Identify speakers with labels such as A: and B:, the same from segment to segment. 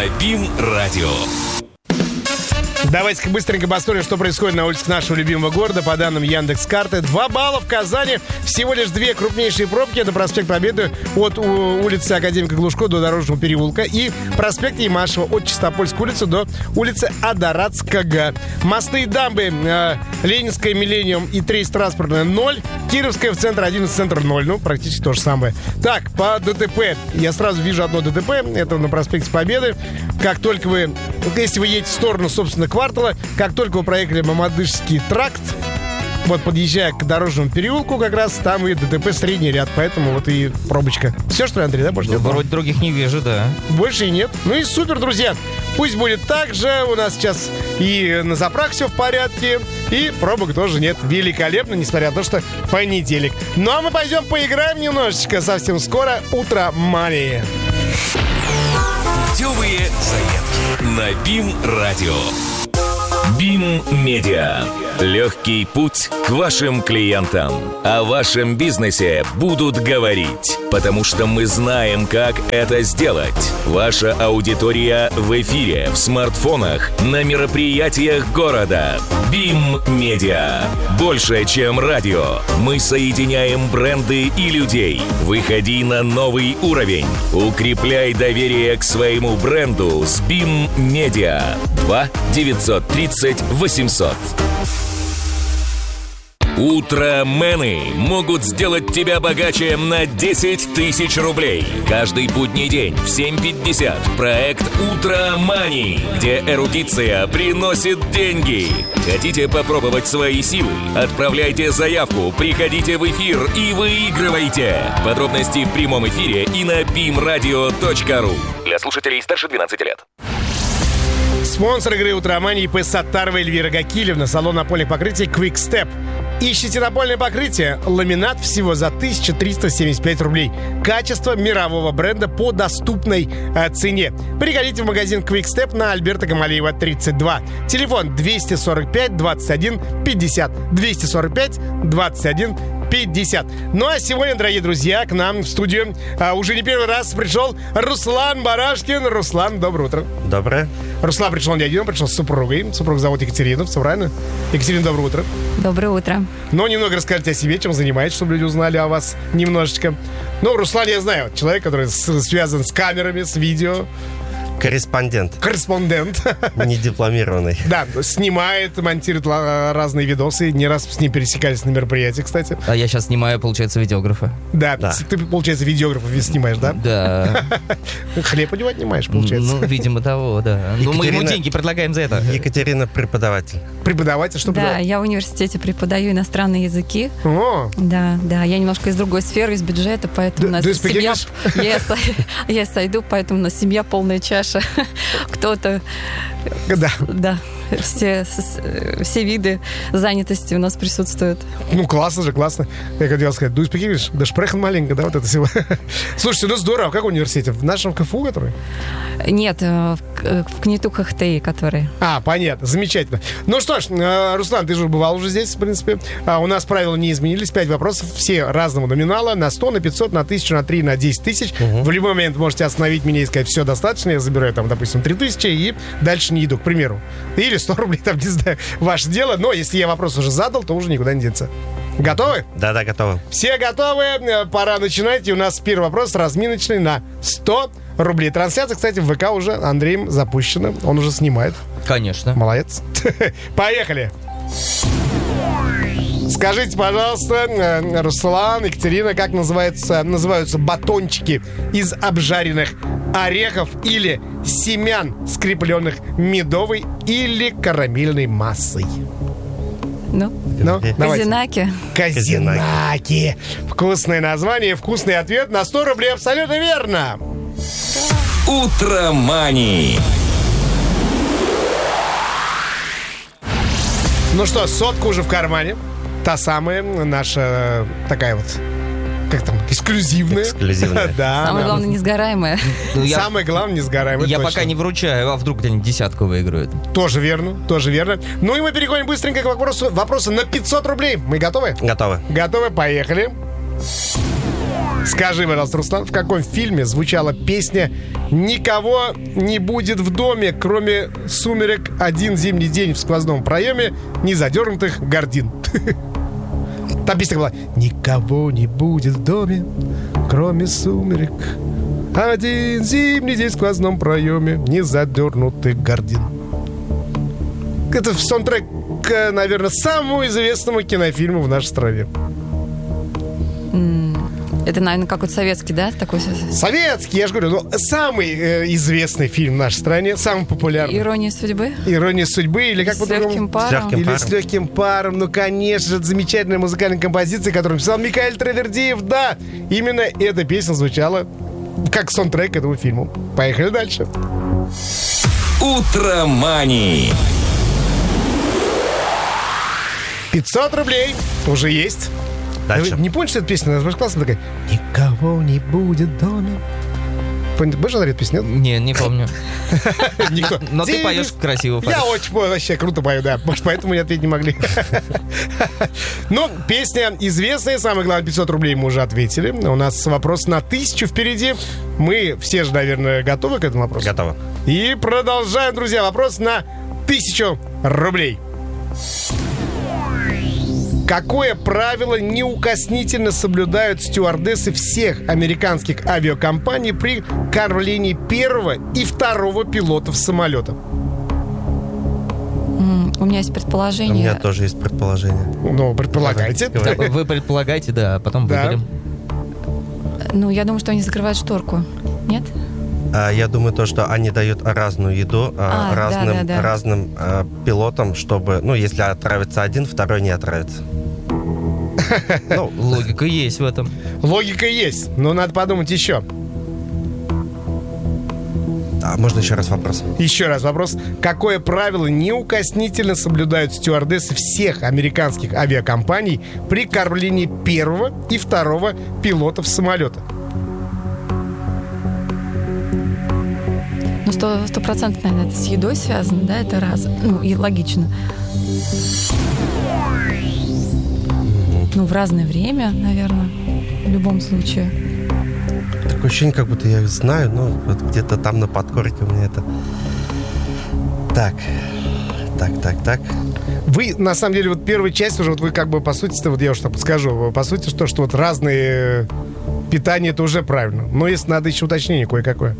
A: на БИМ-радио.
B: Давайте быстренько посмотрим, что происходит на улицах нашего любимого города. По данным Яндекс.Карты, 2 балла в Казани. Всего лишь 2 крупнейшие пробки. Это проспект Победы от улицы Академика Глушко до Дорожного переулка. И проспект Ямашева от Чистопольской улицы до улицы Адаратского. Мосты и дамбы. Ленинская, Миллениум и Трейс-транспортная 0. Кировская в центр 1, в центр 0. Ну, практически то же самое. Так, по ДТП. Я сразу вижу одно ДТП. Это на проспекте Победы. Как только вы... Если вы едете в сторону, собственно, Квартала, как только вы проехали Мамадышский тракт, вот подъезжая к Дорожному переулку, как раз там и ДТП средний ряд, поэтому вот и пробочка. Все, что ли, Андрей, да? Больше
C: Да, вроде других не вижу, да.
B: Больше и нет. Ну и супер, друзья. Пусть будет так же. У нас сейчас и на заправке все в порядке, и пробок тоже нет. Великолепно, несмотря на то, что понедельник. Ну а мы пойдем поиграем немножечко совсем скоро. Утро Мани.
A: Путевые заметки на БИМ-радио. БИМ-медиа. Легкий путь к вашим клиентам. О вашем бизнесе будут говорить, потому что мы знаем, как это сделать. Ваша аудитория в эфире, в смартфонах, на мероприятиях города. БИМ-медиа. Больше, чем радио. Мы соединяем бренды и людей. Выходи на новый уровень. Укрепляй доверие к своему бренду с БИМ-медиа. 2-930-800. Утромены могут сделать тебя богаче на 10 тысяч рублей. Каждый будний день в 7:50 проект «Утро Мани», где эрудиция приносит деньги. Хотите попробовать свои силы? Отправляйте заявку, приходите в эфир и выигрывайте. Подробности в прямом эфире и на bimradio.ru. Для слушателей старше 12 лет.
B: Спонсор игры «Утро Мани» ИП Саттарова Эльвира Гакилевна. Салон напольных покрытий Quick Step. Ищите напольное покрытие. Ламинат всего за 1375 рублей. Качество мирового бренда по доступной цене. Приходите в магазин Quick Step на Альберта Гамалеева, 32. Телефон 245 21 50. 245 21 50. Ну а сегодня, дорогие друзья, к нам в студию уже не первый раз пришел Руслан Барашкин. Руслан, доброе утро.
D: Доброе.
B: Руслан пришел не один, он пришел с супругой. Супругу зовут Екатерина, все правильно? Екатерина, доброе утро.
E: Доброе утро.
B: Но немного расскажите о себе, чем занимаетесь, чтобы люди узнали о вас немножечко. Ну, Руслан, я знаю, человек, который связан с камерами, с видео.
D: Корреспондент. Недипломированный.
B: Да, снимает, монтирует разные видосы. Не раз с ним пересекались на мероприятии, кстати.
C: А я сейчас снимаю, получается, видеографа.
B: Да. Ты, получается, видеографов снимаешь, да?
C: Да.
B: Хлеб у него отнимаешь, получается.
C: Ну, видимо, того, да. Ну, мы ему деньги предлагаем за это.
D: Екатерина преподаватель.
B: Преподаватель? Что
E: Да,
B: преподаватель?
E: я в университете преподаю иностранные языки.
B: О,
E: Да, я немножко из другой сферы, из бюджета, поэтому у нас
B: Do you speak
E: семья...
B: English?
E: Yes, I do, поэтому у нас семья полная чаша. Кто-то...
B: да.
E: Да, все виды занятости у нас присутствуют.
B: Ну, классно же, классно. Я хотел сказать, do you speak English? Да шпрехен маленько, да, вот это всего. Слушайте, ну здорово. В каком университете? В нашем КФУ, который?
E: Нет, в КНИТУ ХТИ, который...
B: Понятно, замечательно. Ну что ж, Руслан, ты же бывал уже здесь, в принципе. У нас правила не изменились. 5 вопросов, все разного номинала. На 100, на 500, на 1000, на 3, на 10 тысяч. В любой момент можете остановить меня и сказать, все достаточно. Я забираю там, допустим, 3000 и дальше не иду, к примеру. Или 100 рублей, там, не знаю, ваше дело. Но если я вопрос уже задал, то уже никуда не деться. Готовы?
D: Да, готовы.
B: Все готовы? Пора начинать. И у нас первый вопрос разминочный на 100 рублей. Трансляция, кстати, в ВК уже Андреем запущена. Он уже снимает.
C: Конечно.
B: Молодец. Поехали. Скажите, пожалуйста, Руслан, Екатерина, как называются батончики из обжаренных орехов или семян, скрепленных медовой или карамельной массой?
E: Ну,
B: давайте.
E: Казинаки.
B: Казинаки. Вкусное название, вкусный ответ. На 100 рублей абсолютно верно.
A: Утро Мани.
B: Ну что, 100 уже в кармане. Та самая наша такая вот, как там, эксклюзивная.
D: Эксклюзивная.
B: Да.
E: Самое главное, несгораемое.
B: Самое главное, несгораемое.
C: Я
B: точно.
C: пока не вручаю, а вдруг где-нибудь десятку выиграют.
B: Тоже верно, тоже верно. Ну и мы переходим быстренько к вопросу на 500 рублей. Мы готовы?
D: Готовы.
B: Готовы, поехали. Скажи, пожалуйста, Руслан, в каком фильме звучала песня «Никого не будет в доме, кроме сумерек, один зимний день в сквозном проеме, незадернутых гордин»? Там песня была «Никого не будет в доме, кроме сумерек, один зимний день в сквозном проеме, незадернутых гордин». Это саундтрек, наверное, самому известному кинофильму в нашей стране.
E: Это, наверное, какой-то советский, да? Такой...
B: Советский, я же говорю, но самый известный фильм в нашей стране, самый популярный.
E: «Ирония судьбы»?
B: «Ирония судьбы» или как
E: с легким паром.
B: Или «С легким паром». Ну, конечно же, это замечательная музыкальная композиция, которую написал Микаэль Тавердиев. Да, именно эта песня звучала как саундтрек к этому фильму. Поехали дальше.
A: Утромани.
B: 500 рублей уже есть.
D: Дальше.
B: Вы не помните, что эта песня? Она классная такая. «Никого не будет в доме». Будешь говорить песню?
C: Не помню.
B: Никто.
C: Но ты поешь красиво.
B: Я очень вообще круто пою, да. Может, поэтому не ответить не могли. Ну, песня известная. Самое главное, 500 рублей мы уже ответили. У нас вопрос на 1000 впереди. Мы все же, наверное, готовы к этому вопросу?
D: Готово.
B: И продолжаем, друзья. Вопрос на 1000 рублей. Какое правило неукоснительно соблюдают стюардессы всех американских авиакомпаний при кормлении первого и второго пилотов самолета?
E: У меня есть
D: У
E: предположение.
D: меня тоже есть предположение.
B: Ну, предполагайте.
C: Вы предполагаете, да, а потом
B: Да.
C: выберем.
E: Ну, я думаю, что они закрывают шторку. Нет?
D: Я думаю, то, что они дают разную еду
E: да.
D: разным пилотам, чтобы, ну, если отравится один, второй не отравится. Ну,
C: Логика есть в этом.
B: Логика есть, но надо подумать еще.
D: можно еще раз вопрос?
B: Еще раз вопрос. Какое правило неукоснительно соблюдают стюардессы всех американских авиакомпаний при кормлении первого и второго пилотов самолета?
E: Ну, 100%, наверное, это с едой связано, да, это раз. Ну, и логично. Ну, в разное время, наверное, в любом случае.
D: Такое ощущение, как будто я их знаю, но вот где-то там на подкорке у меня это... Так.
B: Вы, на самом деле, вот первая часть уже, вот вы как бы, по сути, вот я уж так подскажу, по сути, что вот разные питания, это уже правильно. Но если надо еще уточнение кое-какое.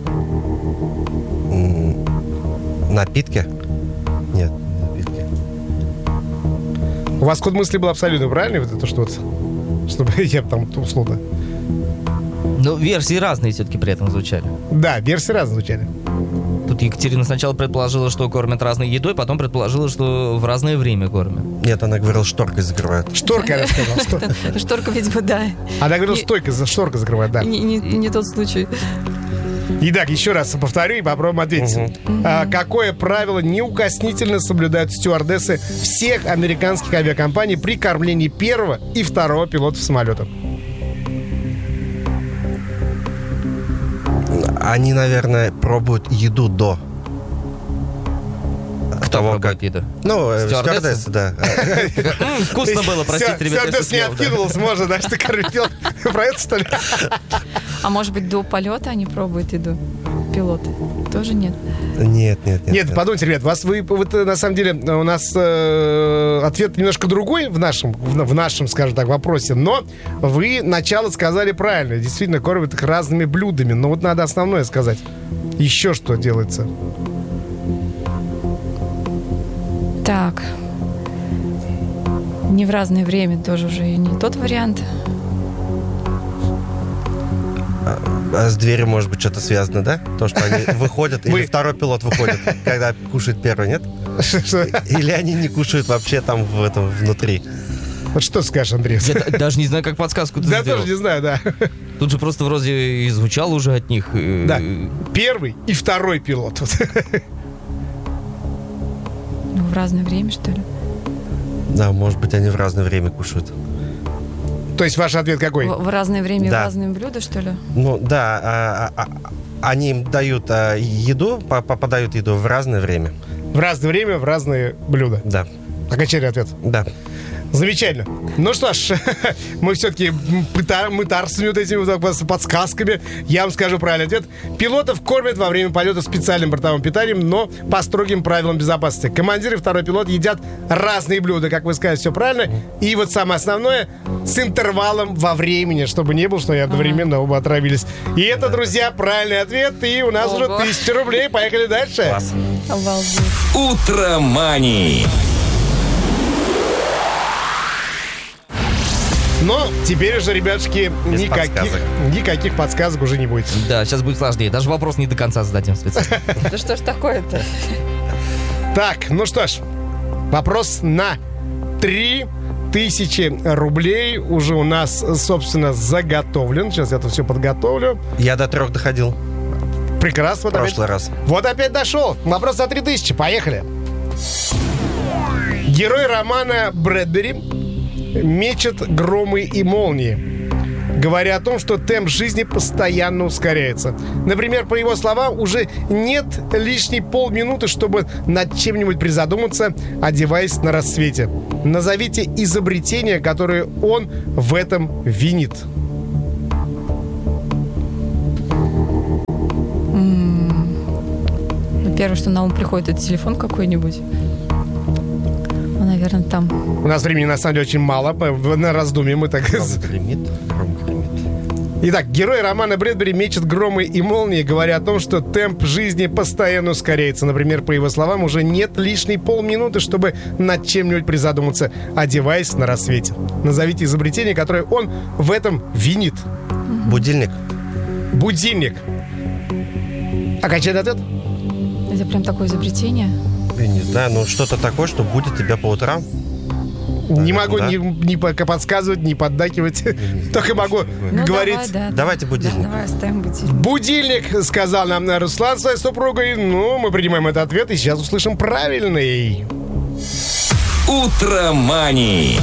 D: Напитки? Нет, напитки.
B: У вас ход мысли был абсолютно правильный, вот это что вот, чтобы я там условно...
C: Ну, версии разные все-таки при этом звучали.
B: Да, версии разные звучали.
C: Тут Екатерина сначала предположила, что кормят разной едой, потом предположила, что в разное время кормят.
D: Нет, она говорила, шторкой закрывают.
B: Шторка, я сказал.
E: Шторка, видимо, да.
B: Она говорила, шторка закрывает, да.
E: Не тот случай.
B: Итак, еще раз повторю и попробуем ответить. Какое правило неукоснительно соблюдают стюардессы всех американских авиакомпаний при кормлении первого и второго пилотов самолета?
D: Они, наверное, пробуют еду до.
C: Кто пробует еду?
D: Ну,
C: Стюардессы?
D: стюардессы, да.
C: Вкусно было, простите, ребята.
B: Стюардесс не откинулся, можно, даже ты кормил. Про это, что ли?
E: А может быть, до полета они пробуют еду? Пилоты? Тоже нет?
D: Нет.
B: Нет, подумайте, ребят, вы на самом деле, у нас ответ немножко другой в нашем, скажем так, вопросе, но вы начало сказали правильно. Действительно, кормят их разными блюдами. Но вот надо основное сказать. Еще что делается?
E: Так. Не в разное время тоже уже и не тот вариант.
D: А с дверью, может быть, что-то связано, да? То, что они выходят, или второй пилот выходит, когда кушает первый, нет? Или они не кушают вообще там внутри?
B: Вот что скажешь, Андрей?
C: Я даже не знаю, как подсказку ты
B: Да,
C: сделал.
B: тоже не знаю, да.
C: Тут же просто вроде и звучало уже от них.
B: Да, первый и второй пилот.
E: Ну, в разное время, что ли?
D: Да, может быть, они в разное время кушают.
B: То есть ваш ответ какой?
E: В разное время
D: Да.
E: в разные блюда, что ли?
D: Ну, да, они им дают еду, подают еду в разное время.
B: В разное время, в разные блюда.
D: Да,
B: Окончательный ответ.
D: да.
B: Замечательно. Ну что ж, мы все-таки мытарствами вот этими вот подсказками. Я вам скажу правильный ответ. Пилотов кормят во время полета специальным бортовым питанием, но по строгим правилам безопасности. Командир и второй пилот едят разные блюда, как вы сказали, все правильно. И вот самое основное, с интервалом во времени, чтобы не было, что я одновременно оба отравились. И это, друзья, правильный ответ. И у нас уже 1000 рублей. Поехали дальше.
D: Класс.
E: Обалдеть.
A: Утромани.
B: Но теперь уже, ребятушки, никаких подсказок уже не будет.
C: Да, сейчас будет сложнее. Даже вопрос не до конца зададим специально.
E: Да что ж такое-то?
B: Так, ну что ж, вопрос на 3000 рублей уже у нас, собственно, заготовлен. Сейчас я это все подготовлю.
D: Я до 3 доходил.
B: Прекрасно.
D: В прошлый раз.
B: Вот опять дошел. Вопрос за 3000. Поехали. Герой романа Брэдбери мечет громы и молнии, говоря о том, что темп жизни постоянно ускоряется. Например, по его словам, уже нет лишней полминуты, чтобы над чем-нибудь призадуматься, одеваясь на рассвете. Назовите изобретение, которое он в этом винит.
E: Первое, что на ум приходит, это телефон какой-нибудь. Наверное, там.
B: У нас времени, на самом деле, очень мало. На раздумье мы так...
D: Громкий лимит.
B: Итак, герой романа Брэдбери мечет громы и молнии, говоря о том, что темп жизни постоянно ускоряется. Например, по его словам, уже нет лишней полминуты, чтобы над чем-нибудь призадуматься, одеваясь на рассвете. Назовите изобретение, которое он в этом винит.
D: Будильник.
B: Будильник. Окончательный ответ?
E: Это прям такое изобретение?
D: Я не знаю, ну что-то такое, что будет тебя по утрам.
B: Не могу ни подсказывать, ни поддакивать. Только могу говорить.
D: Давайте будильник.
E: Давай оставим будильник.
B: Будильник, сказал нам Руслан своей супругой. Ну, мы принимаем этот ответ и сейчас услышим правильный.
A: Утромани.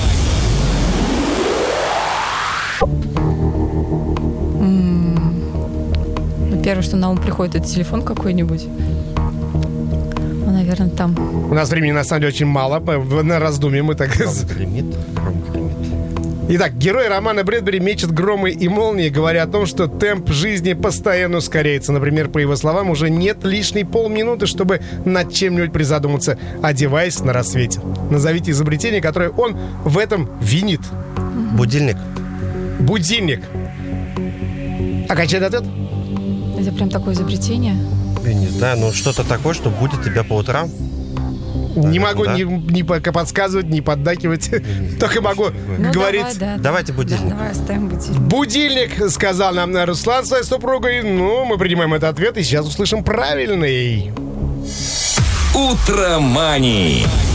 E: Первое, что на ум приходит, это телефон какой-нибудь. Наверное, там.
B: У нас времени, на самом деле, очень мало. На раздумье мы так...
D: Громкий лимит.
B: Итак, герой романа Брэдбери мечет громы и молнии, говоря о том, что темп жизни постоянно ускоряется. Например, по его словам, уже нет лишней полминуты, чтобы над чем-нибудь призадуматься, одеваясь на рассвете. Назовите изобретение, которое он в этом винит.
D: Будильник.
B: Будильник. Окончательный ответ?
E: Это прям такое изобретение?
D: Я не знаю, ну что-то такое, что будет тебя по утрам.
B: Не могу ни подсказывать, ни поддакивать. Только могу говорить.
D: Давайте будильник.
E: Давай оставим будильник.
B: Будильник, сказал нам Руслан своей супругой. Ну, мы принимаем этот ответ и сейчас услышим правильный.
A: Утромани.